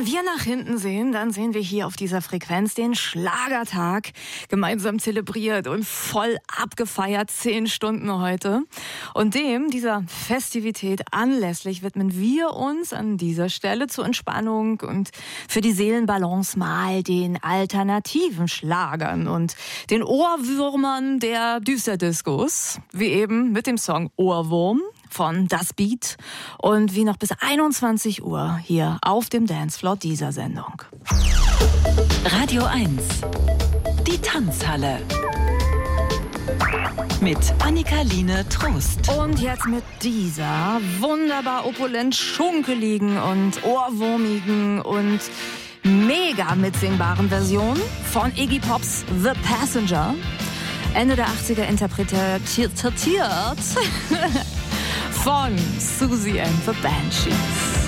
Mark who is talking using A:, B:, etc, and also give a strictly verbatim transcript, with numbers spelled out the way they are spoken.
A: Wenn wir nach hinten sehen, dann sehen wir hier auf dieser Frequenz den Schlagertag gemeinsam zelebriert und voll abgefeiert, zehn Stunden heute. Und dem, dieser Festivität anlässlich, widmen wir uns an dieser Stelle zur Entspannung und für die Seelenbalance mal den alternativen Schlagern und den Ohrwürmern der Düsterdiskos, wie eben mit dem Song Ohrwurm von Das Beat und wie noch bis einundzwanzig Uhr hier auf dem Dancefloor dieser Sendung.
B: Radio eins, die Tanzhalle. Mit Annika-Line Trost.
A: Und jetzt mit dieser wunderbar opulent schunkeligen und ohrwurmigen und mega mitsingbaren Version von Iggy Pops The Passenger. Ende der achtziger interpretiert von Susie and the Banshees.